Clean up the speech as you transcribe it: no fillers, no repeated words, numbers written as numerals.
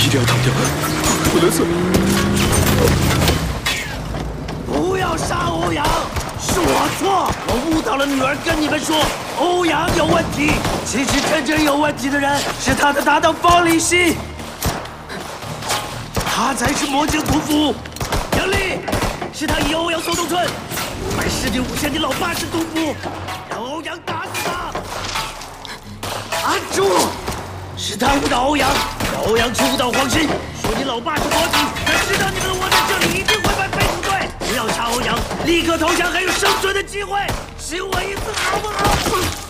一定要逃掉，不能死！ 不要杀欧阳，是我错，我误导了女儿，跟你们说欧阳有问题。其实真正有问题的人是他的搭档方力熙，他才是魔镜屠夫。杨丽，是他引欧阳送东村，还是你诬陷你老爸是屠夫，让欧阳打死他？阿柱，是他误导欧阳，让欧阳去误导黄兴，说你老爸是魔警，他知道你们的窝在这里，一定会反背土队。不要杀欧阳，立刻投降，还有生存的机会，信我一次好不好？